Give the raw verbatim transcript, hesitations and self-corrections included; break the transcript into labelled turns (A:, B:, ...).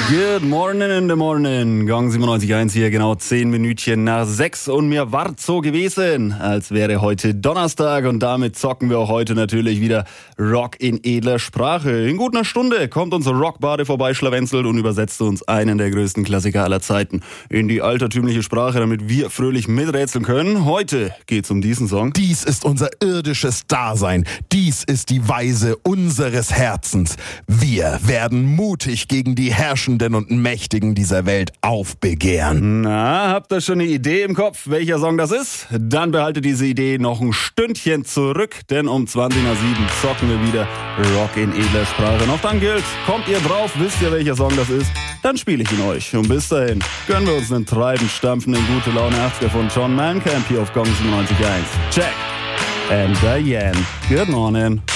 A: Good morning in the morning. Gang siebenundneunzig Komma eins hier, genau zehn Minütchen nach sechs. Und mir ward so gewesen, als wäre heute Donnerstag. Und damit zocken wir auch heute natürlich wieder Rock in edler Sprache. In gut einer Stunde kommt unser Rockbade vorbei, schlawenzelt und übersetzt uns einen der größten Klassiker aller Zeiten in die altertümliche Sprache, damit wir fröhlich miträtseln können. Heute geht's um diesen Song.
B: Dies ist unser irdisches Dasein. Dies ist die Weise unseres Herzens. Wir werden mutig gegen die Herrschenden und Mächtigen dieser Welt aufbegehren.
A: Na, habt ihr schon eine Idee im Kopf, welcher Song das ist? Dann behaltet diese Idee noch ein Stündchen zurück, denn um zwanzig nach sieben zocken wir wieder Rock in edler Sprache. Noch dann gilt, kommt ihr drauf, wisst ihr, welcher Song das ist, dann spiele ich ihn euch. Und bis dahin gönnen wir uns einen treibend stampfenden gute Laune achtziger von John Mellencamp hier auf Gong siebenundneunzig Komma eins. Check. And Diane. Good morning.